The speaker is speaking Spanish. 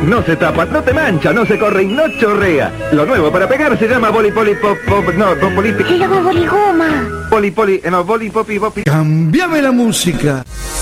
no se tapa, no te mancha, no se corre y no chorrea. Lo nuevo para pegar se llama boli poli pop pop, no, boligoma. Poli poli, no, boli popi popi. Cambiame la música.